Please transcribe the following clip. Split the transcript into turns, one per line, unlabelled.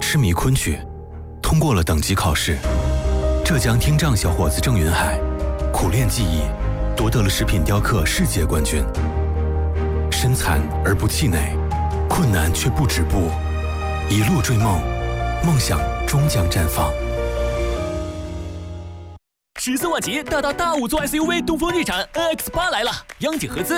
痴迷昆曲，通过了等级考试。浙江听障小伙子郑云海苦练技艺，夺得了食品雕刻世界冠军。身残而不气馁，困难却不止步，一路追梦，梦想终将绽放。
14万起大打大五座 SUV 东风日产 NX8 来了，央景合资